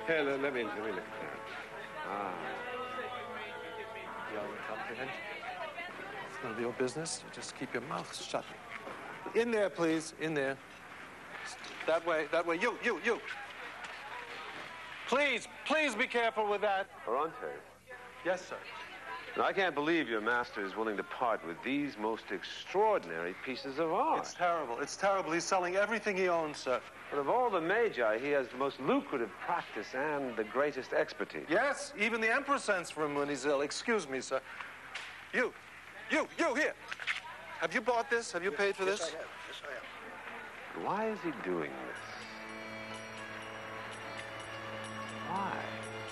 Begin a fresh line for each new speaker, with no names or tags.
Here, let me look at that. Ah.
You incompetent. It's none of your business. You just keep your mouth shut. In there, please. In there. That way. You. Please be careful with that.
Ferrante.
Yes, sir.
Now, I can't believe your master is willing to part with these most extraordinary pieces of art.
It's terrible. It's terrible. He's selling everything he owns, sir.
But of all the magi, he has the most lucrative practice and the greatest expertise.
Yes, even the emperor sends for him when he's ill. Excuse me, sir. You, here. Have you bought this? Have you paid for this?
Yes, I have.
Why is he doing this? Why?